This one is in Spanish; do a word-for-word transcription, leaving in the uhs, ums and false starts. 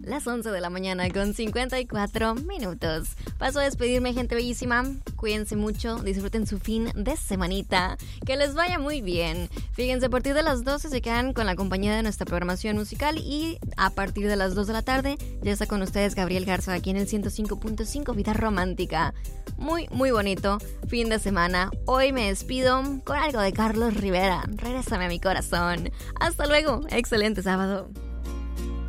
las once de la mañana con cincuenta y cuatro minutos. Paso a despedirme, gente bellísima. Cuídense mucho, disfruten su fin de semanita. Que les vaya muy bien. Fíjense, a partir de las doce se quedan con la compañía de nuestra programación musical y a partir de las dos de la tarde ya está con ustedes Gabriel Garza aquí en el ciento cinco punto cinco Vida Romántica. Muy, muy bonito fin de semana. Hoy me despido con algo de Carlos Rivera. Regrésame a mi corazón. Hasta luego. Excelente sábado.